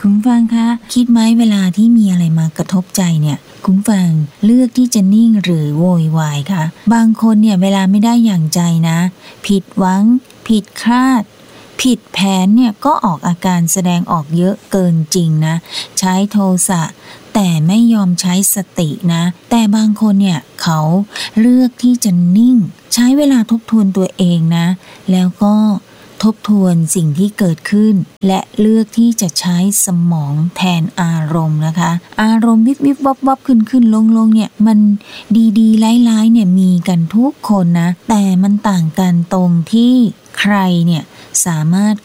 คุณฟังคะคิดไหมเวลาที่มีอะไรมากระทบใจเนี่ยคุณฟังเลือกที่จะนิ่งหรือโวยวายคะบางคนเนี่ยเวลาไม่ได้อย่างใจนะผิดหวังผิดคาดผิดแผนเนี่ยก็ออกอาการแสดงออกเยอะเกินจริงนะใช้โทสะแต่ไม่ยอมใช้สตินะแต่บางคนเนี่ยเขาเลือกที่จะนิ่งใช้เวลาทบทวนตัวเองนะแล้วก็ทบทวนสิ่งที่เกิดขึ้นและเลือกที่จะใช้สมองแทนอารมณ์นะคะอารมณ์วิบวิบวับวับขึ้นลงเนี่ยมันดีๆร้ายๆเนี่ยมีกันทุกคนนะแต่มันต่างกันตรงที่ใครเนี่ยสามารถ